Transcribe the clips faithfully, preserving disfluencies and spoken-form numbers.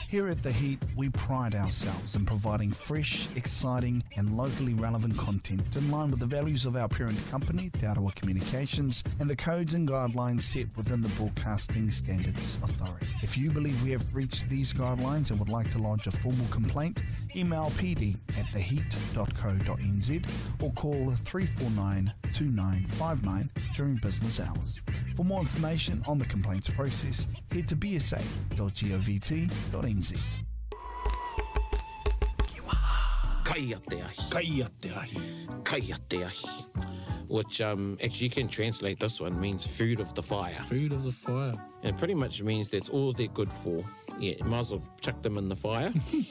Here at The Heat, we pride ourselves in providing fresh, exciting and locally relevant content in line with the values of our parent company, Te Arawa Communications, and the codes and guidelines set within the Broadcasting Standards Authority. If you believe we have breached these guidelines and would like to lodge a formal complaint, email p d at the heat dot co dot n z or call three four nine, two nine five nine during business hours. For more information on the complaints process, head to b s a dot govt dot n z. Kaya te ahi. Kaya te ahi. Kaya te ahi. Which um, actually you can translate this one, means food of the fire. Food of the fire. And it pretty much means that's all they're good for. Yeah, you might as well chuck them in the fire.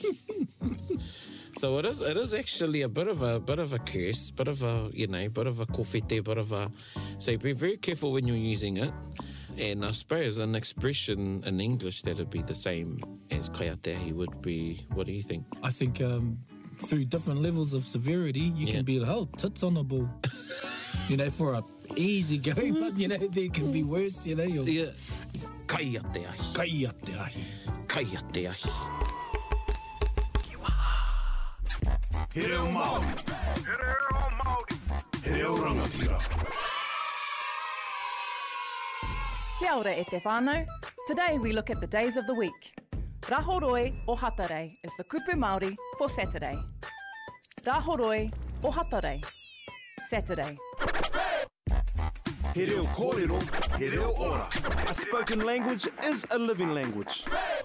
So it is it is actually a bit of a bit of a curse, bit of a, you know, bit of a kofete, bit of a... So be very careful when you're using it. And I suppose an expression in English that would be the same as kaya te ahi would be, what do you think? I think um, through different levels of severity, you Yeah. can be like, oh, tits on a ball. You know, for a easy going, but, you know, there can be worse, you know. You're... Yeah. Kaya te ahi. Kaya te ahi. Kaya te ahi. He reo Māori. He reo Māori. He reo rangatira. Kia ora e te whānau. Today we look at the days of the week. Rahoroi o Hatarei is the kupu Māori for Saturday. Rahoroi o Hatarei. Saturday. He reo kōrero. He reo ora. A spoken language is a living language.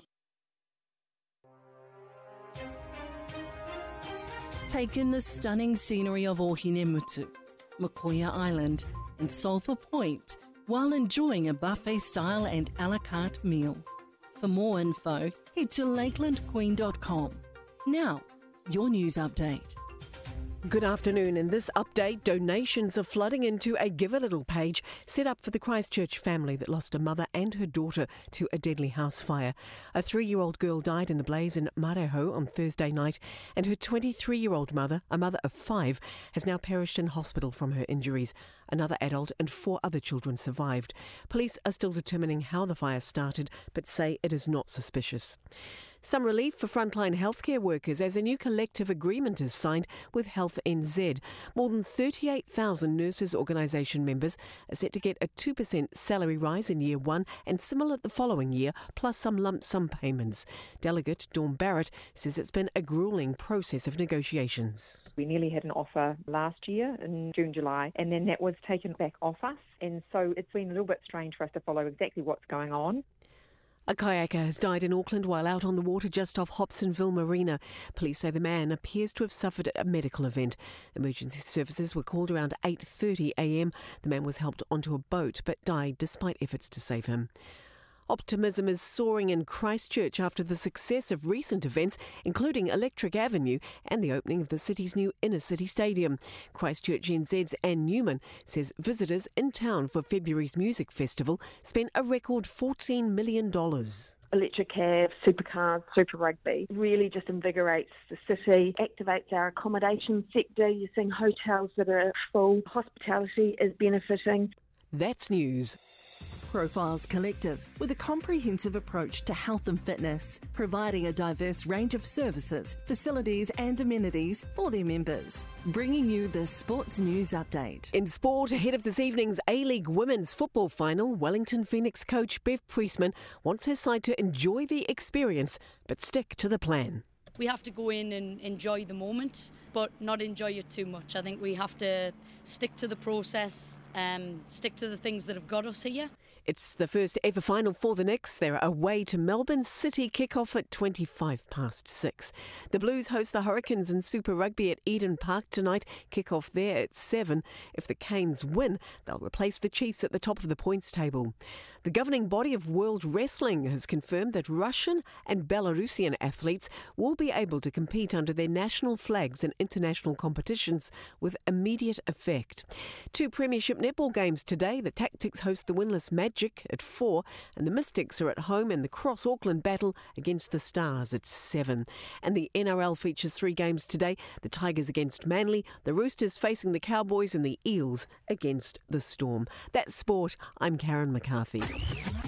Take in the stunning scenery of Ohinemutu, Makoia Island and Sulphur Point while enjoying a buffet-style and a la carte meal. For more info, head to lakeland queen dot com. Now, your news update. Good afternoon. In this update, donations are flooding into a Give a Little page set up for the Christchurch family that lost a mother and her daughter to a deadly house fire. A three-year-old girl died in the blaze in Mareho on Thursday night, and her twenty-three-year-old mother, a mother of five, has now perished in hospital from her injuries. Another adult and four other children survived. Police are still determining how the fire started, but say it is not suspicious. Some relief for frontline healthcare workers as a new collective agreement is signed with Health N Z. More than thirty-eight thousand nurses organisation members are set to get a two percent salary rise in year one and similar the following year, plus some lump sum payments. Delegate Dawn Barrett says it's been a gruelling process of negotiations. We nearly had an offer last year in June, July, and then that was taken back off us. And so it's been a little bit strange for us to follow exactly what's going on. A kayaker has died in Auckland while out on the water just off Hobsonville Marina. Police say the man appears to have suffered at a medical event. Emergency services were called around eight thirty a m. The man was helped onto a boat but died despite efforts to save him. Optimism is soaring in Christchurch after the success of recent events, including Electric Avenue and the opening of the city's new inner-city stadium. Christchurch N Z's Anne Newman says visitors in town for February's music festival spent a record fourteen million dollars. Electric cabs, supercars, super rugby really just invigorates the city, activates our accommodation sector. You're seeing hotels that are full. Hospitality is benefiting. That's news. Profiles Collective, with a comprehensive approach to health and fitness, providing a diverse range of services, facilities and amenities for their members. Bringing you the Sports News Update. In sport, ahead of this evening's A-League Women's Football Final, Wellington Phoenix coach Bev Priestman wants her side to enjoy the experience, but stick to the plan. We have to go in and enjoy the moment, but not enjoy it too much. I think we have to stick to the process, um, stick to the things that have got us here. It's the first ever final for the Knicks. They're away to Melbourne City, kick-off at twenty-five past six. The Blues host the Hurricanes in Super Rugby at Eden Park tonight, kick-off there at seven. If the Canes win, they'll replace the Chiefs at the top of the points table. The governing body of World Wrestling has confirmed that Russian and Belarusian athletes will be able to compete under their national flags in international competitions with immediate effect. Two Premiership netball games today. The Tactics host the winless Magic at four, and the Mystics are at home in the Cross Auckland battle against the Stars at seven. And the N R L features three games today. The Tigers against Manly, the Roosters facing the Cowboys, and the Eels against the Storm. That's sport. I'm Karen McCarthy.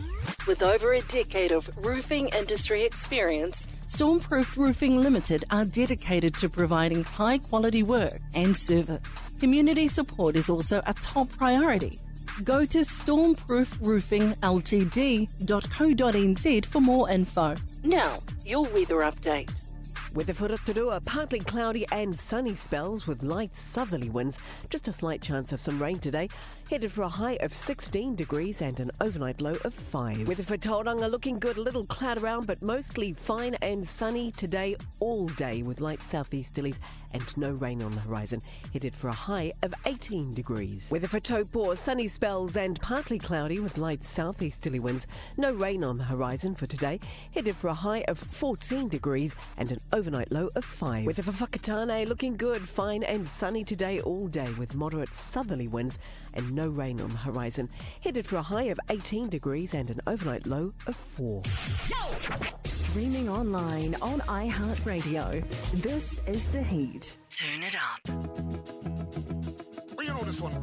With over a decade of roofing industry experience, Stormproof Roofing Limited are dedicated to providing high-quality work and service. Community support is also a top priority. Go to stormproof roofing l t d dot co dot n z for more info. Now, your weather update. Weather for Rotorua, partly cloudy and sunny spells with light southerly winds. Just a slight chance of some rain today. Headed for a high of sixteen degrees and an overnight low of five. Weather for Tauranga looking good, a little cloud around, but mostly fine and sunny today all day with light southeasterlies and no rain on the horizon. Headed for a high of eighteen degrees. Weather for Taupo, sunny spells and partly cloudy with light southeasterly winds. No rain on the horizon for today. Headed for a high of fourteen degrees and an overnight low of five. Weather for Whakatane looking good, fine and sunny today all day with moderate southerly winds and no rain on the horizon. Headed for a high of eighteen degrees and an overnight low of four. Streaming online on iHeartRadio. This is The Heat. Turn it up. Well, you know this one